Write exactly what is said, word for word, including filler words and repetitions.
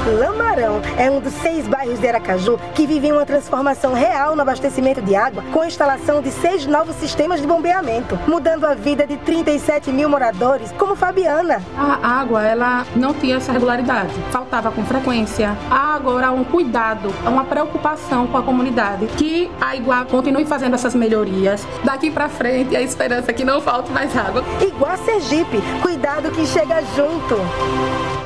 Lamarão é um dos seis bairros de Aracaju que vivem uma transformação real no abastecimento de água com a instalação de seis novos sistemas de bombeamento, mudando a vida de trinta e sete mil moradores, como Fabiana. A água, ela não tinha essa regularidade, faltava com frequência. Há agora um cuidado, uma preocupação com a comunidade, que a Iguá continue fazendo essas melhorias. Daqui para frente, a esperança é que não falte mais água. Iguá Sergipe, cuidado que chega junto.